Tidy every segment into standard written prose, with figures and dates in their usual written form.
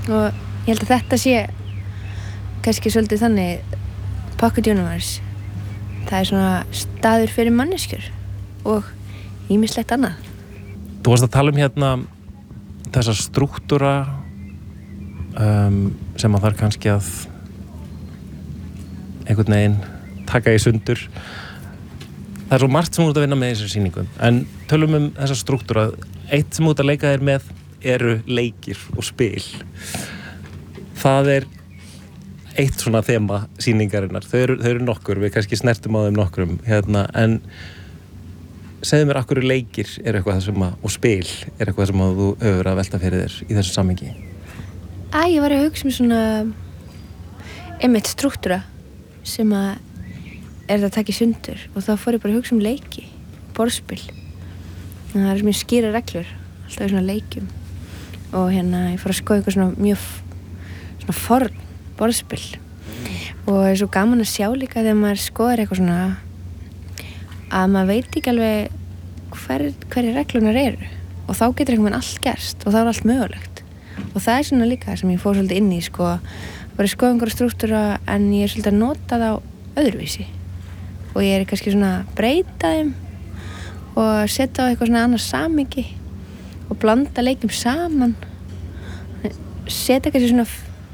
og ég held að þetta sé kannski svolítið þannig Pocket Universe. Það svona staður fyrir manneskjur og ýmislegt annað. Þú varst að tala hérna þessa strúktúra sem að þarf kannski að einhvern veginn taka í sundur. Það svo margt sem þú ert að vinna með í þessari sýningum, en tölum þessa strúktúra. Eitt sem þú ert að leika þér með eru leikir og spil. Það eitt svona þema sýningarinnar. Þau eru nokkur, við kannski snertum á þeim nokkrum en segðu mér, af hverju leikir eru eitthvað sem og spil er eitthvað sem þú hefur að velta fyrir þér í þessu samhengi? Ég var að hugsa svona einmitt strúktúra sem að það taka í sundur og þá fór ég bara að hugsa leiki, borðspil. Það mjög skýrar reglur alltaf í svona leikjum og ég fór að skoða eitthvað svona mjög svona forn borðspil og það svo gaman að sjá líka þegar maður skoðar eitthvað svona að maður veit ekki alveg hverju reglunar eru og þá getur einhvern veginn allt gerst og þá allt mögulegt og það svona líka sem ég fór svolítið inn í bara að skoða einhverja strúktúra en ég svolítið að nota það á öðruvísi og ég kannski svona að breyta þeim og setja á eitthvað svona annars samhengi og blanda leikjum saman setja kannski svona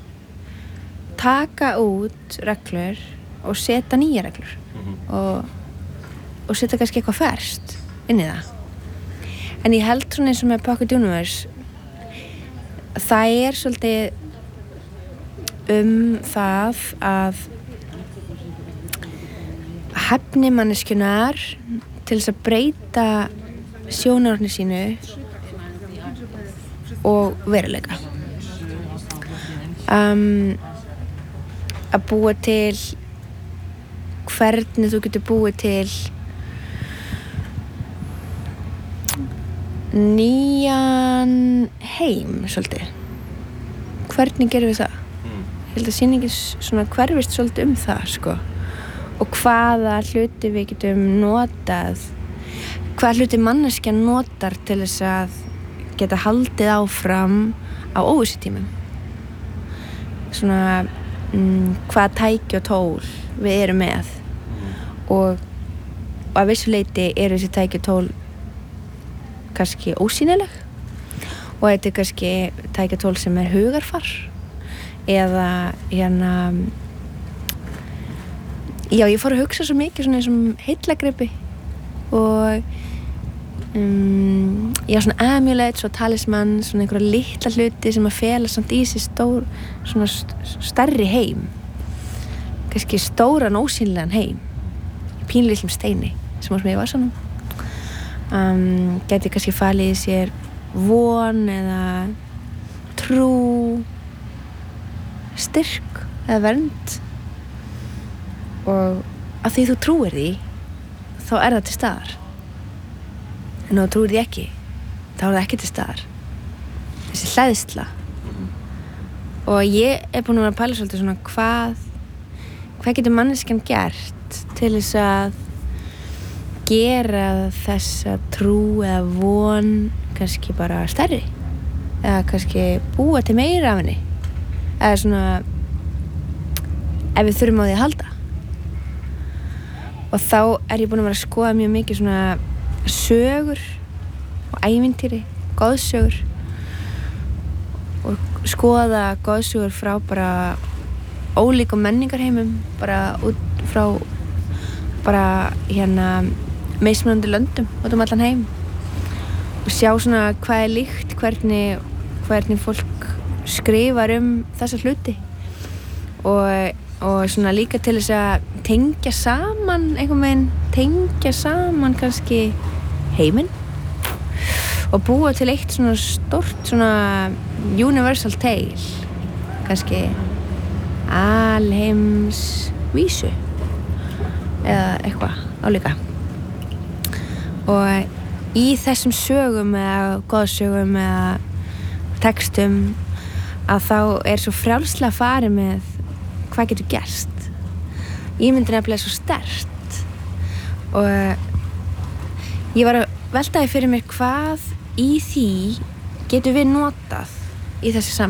taka út reglur og setja nýja reglur og setja kannski eitthvað ferskt inn í það en ég held svona eins og með Pocket Universe það svolítið það að hæfni manneskjunnar til þess að breyta sjónarhorni sínu og veruleika að búa til hvernig þú getur búið til nýjan heim svolítið hvernig gerum við það? Ég held að sýningin svona hverfist svolítið það og hvaða hluti við getum notað hvaða hluti manneskjan notar til þess að geta haldið áfram á óvissutímum svona hvaða tæki og tól við erum með og að vissu leyti eru þessi tæki og tól kannski ósýnileg og þetta kannski tæki og tól sem hugarfar eða já, ég fór að hugsa svo mikið svona eins og heillagripi og já, svona amulets og talisman svona einhverja litla hluti sem að fela samt í sig svona stærri heim kannski stóran ósýnilegan heim í pínlitlum steini sem var með í vasanum gæti kannski falið í sér von eða trú styrk eða vernd og að því þú trúir því þá það til staðar en ef þú trúir því ekki þá það ekki til staðar þessi hleðsla og ég búin að vera að pæla svolítið svona hvað getur manneskjan gert til þess að gera þessa trú eða von kannski bara stærri eða kannski búa til meira af henni eða svona ef við þurfum á því að halda og þá ég búin að vera að skoða mjög mikið svona sögur og ævintýri, goðsögur og skoða goðsögur frá bara ólíkum menningarheimum bara út frá bara mismunandi löndum út allan heim og sjá svona hvað líkt hvernig fólk skrifar þessa hluti og svona líka til þess að tengja saman einhvern veginn, tengja saman kannski heiminn og búa til eitt svona stórt svona universal tale kannski alheims vísu eða eitthvað álíka og í þessum sögum eða goðsögum eða textum að þá svo frjálslega farið með hvað getur gerst ímyndin nefnilega svo sterkt og ég var að velta því fyrir mér hvað í því getum við notað í þessu